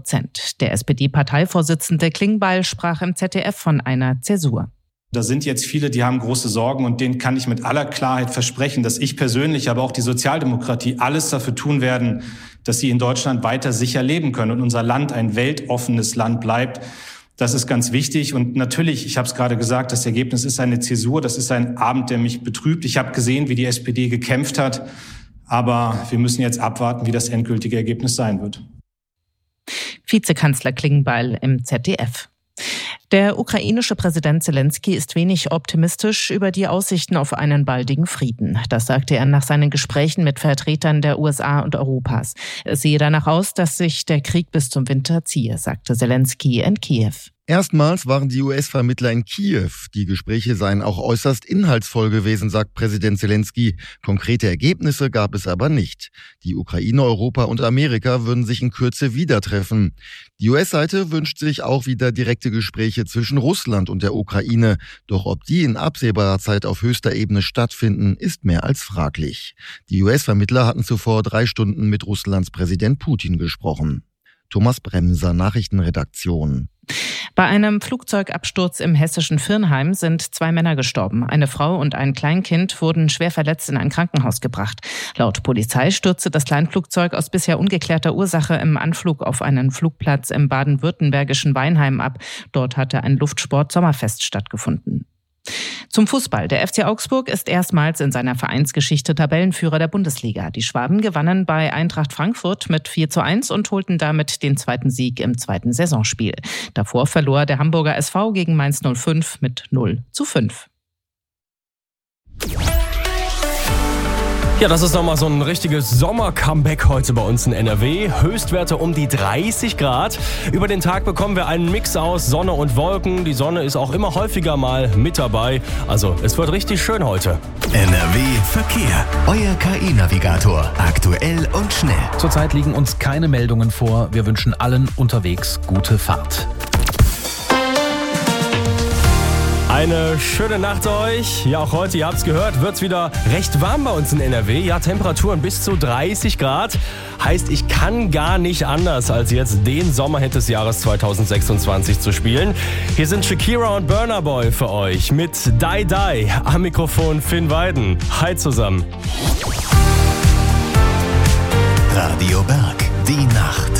8%. Der SPD-Parteivorsitzende Klingbeil sprach im ZDF von einer Zäsur. Da sind jetzt viele, die haben große Sorgen und denen kann ich mit aller Klarheit versprechen, dass ich persönlich, aber auch die Sozialdemokratie alles dafür tun werden, dass sie in Deutschland weiter sicher leben können und unser Land ein weltoffenes Land bleibt. Das ist ganz wichtig und natürlich, ich habe es gerade gesagt, das Ergebnis ist eine Zäsur, das ist ein Abend, der mich betrübt. Ich habe gesehen, wie die SPD gekämpft hat, aber wir müssen jetzt abwarten, wie das endgültige Ergebnis sein wird. Vizekanzler Klingbeil im ZDF. Der ukrainische Präsident Zelensky ist wenig optimistisch über die Aussichten auf einen baldigen Frieden. Das sagte er nach seinen Gesprächen mit Vertretern der USA und Europas. Es sehe danach aus, dass sich der Krieg bis zum Winter ziehe, sagte Zelensky in Kiew. Erstmals waren die US-Vermittler in Kiew. Die Gespräche seien auch äußerst inhaltsvoll gewesen, sagt Präsident Zelensky. Konkrete Ergebnisse gab es aber nicht. Die Ukraine, Europa und Amerika würden sich in Kürze wieder treffen. Die US-Seite wünscht sich auch wieder direkte Gespräche zwischen Russland und der Ukraine. Doch ob die in absehbarer Zeit auf höchster Ebene stattfinden, ist mehr als fraglich. Die US-Vermittler hatten zuvor 3 Stunden mit Russlands Präsident Putin gesprochen. Thomas Bremser, Nachrichtenredaktion. Bei einem Flugzeugabsturz im hessischen Virnheim sind 2 Männer gestorben. Eine Frau und ein Kleinkind wurden schwer verletzt in ein Krankenhaus gebracht. Laut Polizei stürzte das Kleinflugzeug aus bisher ungeklärter Ursache im Anflug auf einen Flugplatz im baden-württembergischen Weinheim ab. Dort hatte ein Luftsport-Sommerfest stattgefunden. Zum Fußball. Der FC Augsburg ist erstmals in seiner Vereinsgeschichte Tabellenführer der Bundesliga. Die Schwaben gewannen bei Eintracht Frankfurt mit 4:1 und holten damit den 2. Sieg im 2. Saisonspiel. Davor verlor der Hamburger SV gegen Mainz 05 mit 0:5. Ja, das ist nochmal so ein richtiges Sommer-Comeback heute bei uns in NRW. Höchstwerte um die 30 Grad. Über den Tag bekommen wir einen Mix aus Sonne und Wolken. Die Sonne ist auch immer häufiger mal mit dabei. Also es wird richtig schön heute. NRW Verkehr. Euer KI-Navigator. Aktuell und schnell. Zurzeit liegen uns keine Meldungen vor. Wir wünschen allen unterwegs gute Fahrt. Eine schöne Nacht euch. Ja, auch heute, ihr habt es gehört, wird es wieder recht warm bei uns in NRW. Ja, Temperaturen bis zu 30 Grad. Heißt, ich kann gar nicht anders, als jetzt den Sommerhit des Jahres 2026 zu spielen. Hier sind Shakira und Burna Boy für euch mit Die Die. Am Mikrofon Finn Weiden. Hi zusammen. Radio Berg. Die Nacht.